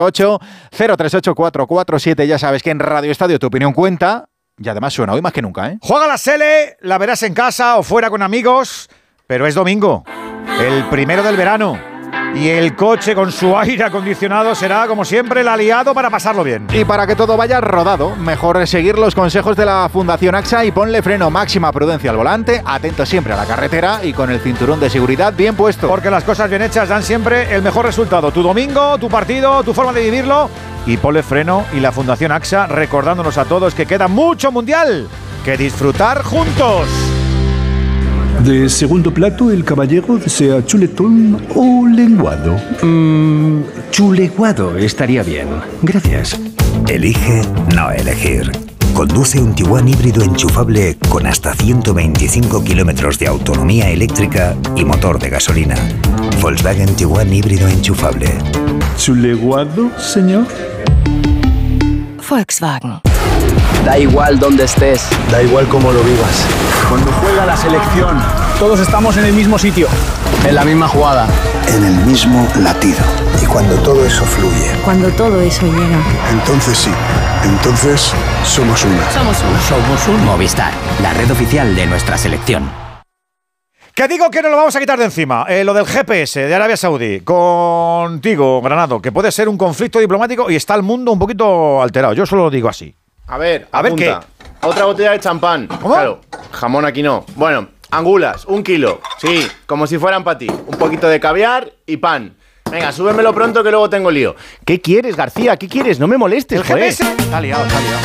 038-447, ya sabes que en Radio Estadio tu opinión cuenta y además suena hoy más que nunca, ¿eh? Juega la Sele, la verás en casa o fuera con amigos, pero es domingo, el primero del verano. Y el coche con su aire acondicionado será, como siempre, el aliado para pasarlo bien. Y para que todo vaya rodado, mejor seguir los consejos de la Fundación AXA y ponle freno, máxima prudencia al volante, atento siempre a la carretera y con el cinturón de seguridad bien puesto. Porque las cosas bien hechas dan siempre el mejor resultado. Tu domingo, tu partido, tu forma de vivirlo. Y ponle freno y la Fundación AXA recordándonos a todos que queda mucho mundial que disfrutar juntos. De segundo plato, el caballero desea chuletón o lenguado. Chuleguado estaría bien. Gracias. Elige no elegir. Conduce un Tiguan híbrido enchufable con hasta 125 kilómetros de autonomía eléctrica y motor de gasolina. Volkswagen Tiguan híbrido enchufable. ¿Chuleguado, señor? Volkswagen. Da igual dónde estés, da igual cómo lo vivas. Cuando juega la selección, todos estamos en el mismo sitio, en la misma jugada, en el mismo latido. Y cuando todo eso fluye, cuando todo eso llega, entonces sí, entonces somos uno. Somos un Movistar, la red oficial de nuestra selección. Que digo que no lo vamos a quitar de encima. Lo del GPS de Arabia Saudí. Contigo, Granado, que puede ser un conflicto diplomático y está el mundo un poquito alterado. Yo solo lo digo así. A ver ¿qué? Otra botella de champán. ¿Cómo? Claro, jamón aquí no. Bueno, angulas, 1 kilo. Sí, como si fueran para ti. Un poquito de caviar y pan. Venga, súbemelo pronto que luego tengo lío. ¿Qué quieres, García? ¿Qué quieres? No me molestes, El joder. GPS está liado.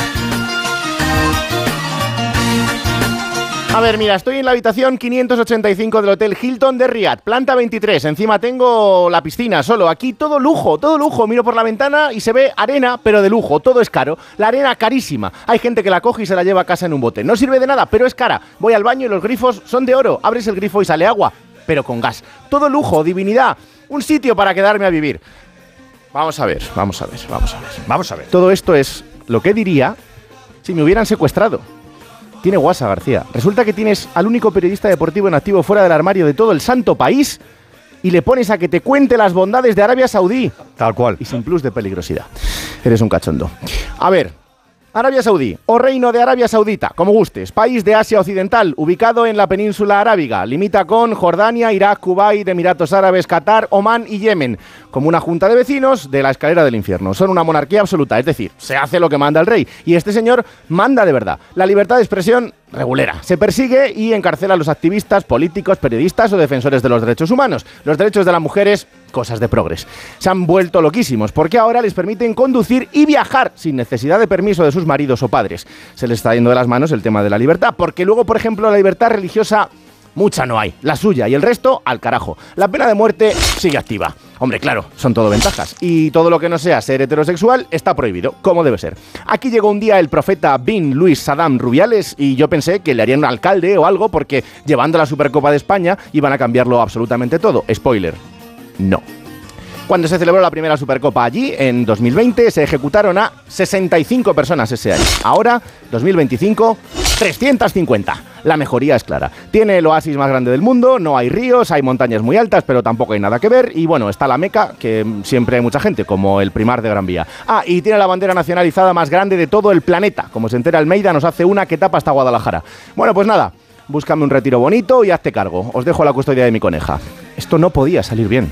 A ver, mira, estoy en la habitación 585 del Hotel Hilton de Riad, planta 23. Encima tengo la piscina solo. Aquí todo lujo, todo lujo. Miro por la ventana y se ve arena, pero de lujo. Todo es caro. La arena carísima. Hay gente que la coge y se la lleva a casa en un bote. No sirve de nada, pero es cara. Voy al baño y los grifos son de oro. Abres el grifo y sale agua, pero con gas. Todo lujo, divinidad. Un sitio para quedarme a vivir. Vamos a ver. Todo esto es lo que diría si me hubieran secuestrado. Tiene guasa, García. Resulta que tienes al único periodista deportivo en activo fuera del armario de todo el santo país y le pones a que te cuente las bondades de Arabia Saudí. Tal cual. Y sin plus de peligrosidad. Eres un cachondo. A ver, Arabia Saudí, o Reino de Arabia Saudita, como gustes. País de Asia Occidental, ubicado en la península arábiga. Limita con Jordania, Irak, Kuwait, Emiratos Árabes, Qatar, Omán y Yemen. Como una junta de vecinos de la escalera del infierno. Son una monarquía absoluta, es decir, se hace lo que manda el rey. Y este señor manda de verdad. La libertad de expresión regulera. Se persigue y encarcela a los activistas, políticos, periodistas o defensores de los derechos humanos. Los derechos de las mujeres, cosas de progres. Se han vuelto loquísimos porque ahora les permiten conducir y viajar sin necesidad de permiso de sus maridos o padres. Se les está yendo de las manos el tema de la libertad, porque luego, por ejemplo, la libertad religiosa mucha no hay, la suya y el resto al carajo. La pena de muerte sigue activa. Hombre, claro, son todo ventajas. Y todo lo que no sea ser heterosexual está prohibido, como debe ser. Aquí llegó un día el profeta Bin Luis Saddam Rubiales y yo pensé que le harían un alcalde o algo porque llevando la Supercopa de España iban a cambiarlo absolutamente todo. Spoiler, no. Cuando se celebró la primera Supercopa allí, en 2020, se ejecutaron a 65 personas ese año. Ahora, 2025, 350. La mejoría es clara. Tiene el oasis más grande del mundo, no hay ríos, hay montañas muy altas, pero tampoco hay nada que ver. Y bueno, está la Meca, que siempre hay mucha gente, como el Primar de Gran Vía. Ah, y tiene la bandera nacionalizada más grande de todo el planeta. Como se entera Almeida, nos hace una que tapa hasta Guadalajara. Bueno, pues nada, búscame un retiro bonito y hazte cargo. Os dejo la custodia de mi coneja. Esto no podía salir bien.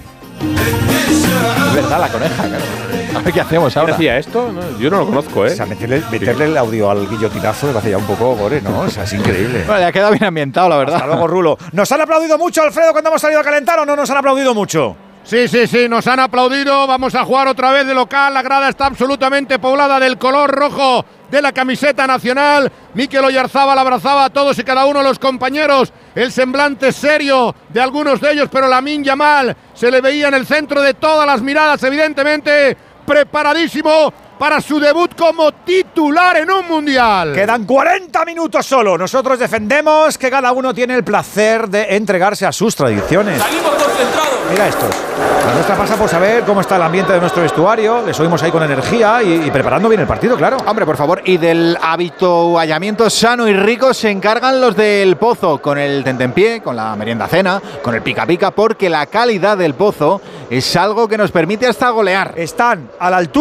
Es verdad, la coneja, claro. A ver qué hacemos ahora. ¿Quién hacía esto? No, yo no lo conozco, ¿eh? O sea, meterle el audio al guillotinazo me parece ya un poco gore, ¿no? O sea, es increíble. Bueno, le ha quedado bien ambientado, la verdad. Hasta luego, Rulo. ¿Nos han aplaudido mucho, Alfredo, cuando hemos salido a calentar o no nos han aplaudido mucho? Sí, nos han aplaudido. Vamos a jugar otra vez de local. La grada está absolutamente poblada del color rojo de la camiseta nacional. Mikel Oyarzábal abrazaba a todos y cada uno de los compañeros. El semblante serio de algunos de ellos, pero Lamine Yamal se le veía en el centro de todas las miradas, evidentemente preparadísimo para su debut como titular en un mundial. Quedan 40 minutos solo. Nosotros defendemos que cada uno tiene el placer de entregarse a sus tradiciones. Salimos concentrados. Mira estos. La nuestra pasa por saber cómo está el ambiente de nuestro vestuario. Les oímos ahí con energía y preparando bien el partido, claro. Hombre, por favor. Y del habituallamiento sano y rico se encargan los del Pozo, con el tentempié, con la merienda cena, con el pica pica, porque la calidad del Pozo es algo que nos permite hasta golear. Están a la altura